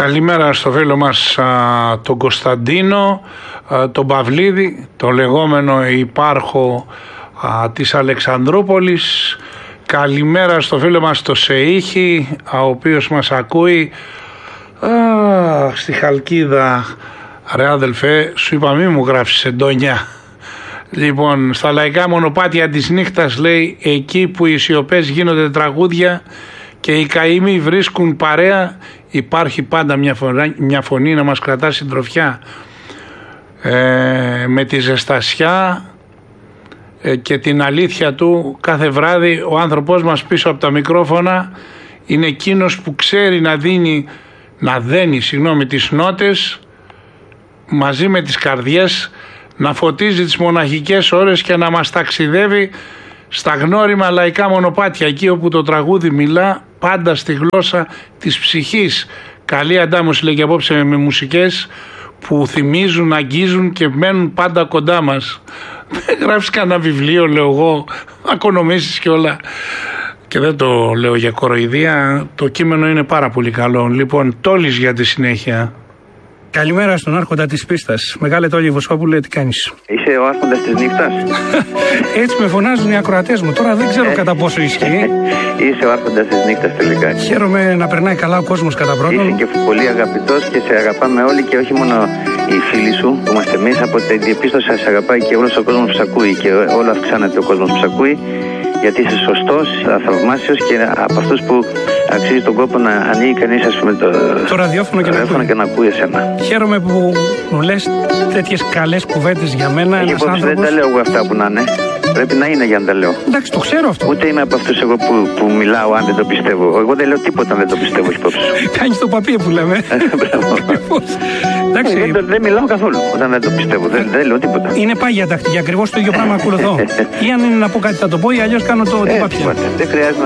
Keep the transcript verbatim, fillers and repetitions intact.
Καλημέρα στο φίλο μας α, τον Κωνσταντίνο, α, τον Παυλίδη, το λεγόμενο υπάρχο α, της Αλεξανδρούπολης. Καλημέρα στο φίλο μας το Σεΐχη, α, ο οποίος μας ακούει α, στη Χαλκίδα. Ρε αδελφέ, σου είπα μη μου γράφεις εντόνια. Λοιπόν, στα λαϊκά μονοπάτια της νύχτας, λέει, εκεί που οι σιωπές γίνονται τραγούδια και οι καημοί βρίσκουν παρέα, υπάρχει πάντα μια φωνή, μια φωνή να μας κρατά συντροφιά. Ε, με τη ζεστασιά ε, και την αλήθεια του κάθε βράδυ, ο άνθρωπός μας πίσω από τα μικρόφωνα είναι εκείνος που ξέρει να δίνει, να δένει συγγνώμη, τις νότες μαζί με τις καρδιές, να φωτίζει τις μοναχικές ώρες και να μας ταξιδεύει στα γνώριμα λαϊκά μονοπάτια, εκεί όπου το τραγούδι μιλά πάντα στη γλώσσα της ψυχής. Καλή αντάμωση, λέει, και απόψε με μουσικές που θυμίζουν, αγγίζουν και μένουν πάντα κοντά μας. Δεν γράφεις κανένα βιβλίο, λέω εγώ, ακονομήσεις και όλα. Και δεν το λέω για κοροϊδία, το κείμενο είναι πάρα πολύ καλό. Λοιπόν, Τόλης για τη συνέχεια. Καλημέρα στον άρχοντα της πίστας. Μεγάλε Τόλη Βοσκόπουλε, τι κάνεις? Είσαι ο άρχοντας της νύχτας. Έτσι με φωνάζουν οι ακροατές μου. Τώρα δεν ξέρω κατά πόσο ισχύει. Είσαι ο άρχοντας της νύχτας τελικά. Χαίρομαι να περνάει καλά ο κόσμος κατά πρώτον. Είσαι και πολύ αγαπητός και σε αγαπάμε όλοι, και όχι μόνο οι φίλοι σου που είμαστε εμείς. Από την διαπίστωση σε αγαπάει και όλος ο κόσμος που σε ακούει, και όλο αυξάνεται ο κόσμος που σε ακούει, γιατί είσαι σωστός, θαυμάσιος και από αυτούς που αξίζει τον κόπο να ανοίγει κανείς, ας πούμε, το, το ραδιόφωνο και, ραδιόφωνο και να ακούει εσένα. Χαίρομαι που μου λες τέτοιες καλές κουβέντες για μένα. Έχει υπόψη, άνθρωπος... δεν τα λέω εγώ αυτά που να είναι. Πρέπει να είναι για να τα λέω. Εντάξει, το ξέρω αυτό. Ούτε είμαι από αυτούς εγώ που, που μιλάω αν δεν το πιστεύω. Εγώ δεν λέω τίποτα αν δεν το πιστεύω, υπόψη. Κάνεις το παπί που λέμε. Εντάξει. Δεν, δεν, δεν μιλάω καθόλου όταν δεν το πιστεύω. Δεν, δεν λέω τίποτα. Είναι πάγια τακτική. Ακριβώς το ίδιο πράγμα ακολουθώ. Ή αν είναι να πω κάτι θα το πω, ή αλλιώς κάνω το τι παπιά. Δεν χρειάζεται.